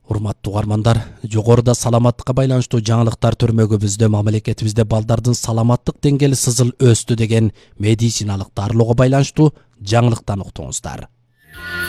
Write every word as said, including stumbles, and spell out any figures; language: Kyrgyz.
Урматтуу угармандар, жогоруда саламаттыкка байланыштуу жаңылыктар төрмөгүбүздө мамлекетибизде балдардын саламаттык деңгээли сызыл өстү деген медициналык дарылоого байланыштуу жаңылыктан уктуңуздар.